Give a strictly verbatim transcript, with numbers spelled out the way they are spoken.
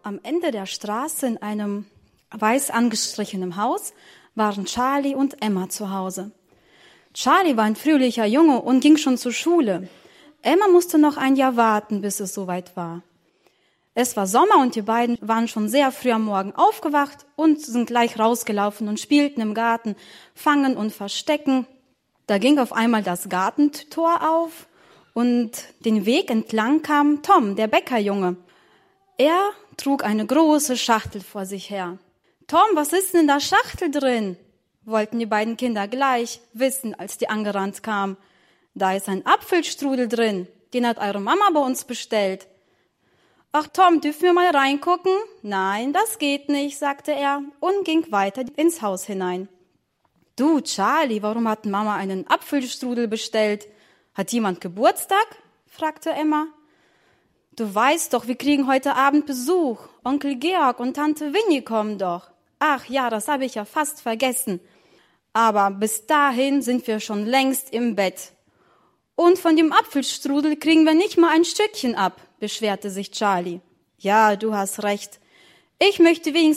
Am Ende der Straße in einem weiß angestrichenen Haus waren Charlie und Emma zu Hause. Charlie war ein fröhlicher Junge und ging schon zur Schule. Emma musste noch ein Jahr warten, bis es soweit war. Es war Sommer und die beiden waren schon sehr früh am Morgen aufgewacht und sind gleich rausgelaufen und spielten im Garten, fangen und verstecken. Da ging auf einmal das Gartentor auf und den Weg entlang kam Tom, der Bäckerjunge. Er trug eine große Schachtel vor sich her. »Tom, was ist denn in der Schachtel drin?« wollten die beiden Kinder gleich wissen, als die angerannt kam. »Da ist ein Apfelstrudel drin, den hat eure Mama bei uns bestellt.« »Ach Tom, dürfen wir mal reingucken?« »Nein, das geht nicht«, sagte er und ging weiter ins Haus hinein. »Du, Charlie, warum hat Mama einen Apfelstrudel bestellt? Hat jemand Geburtstag?« fragte Emma. »Du weißt doch, wir kriegen heute Abend Besuch. Onkel Georg und Tante Winnie kommen doch.« »Ach ja, das habe ich ja fast vergessen. Aber bis dahin sind wir schon längst im Bett. Und von dem Apfelstrudel kriegen wir nicht mal ein Stückchen ab«, beschwerte sich Charlie. »Ja, du hast recht. Ich möchte wenigstens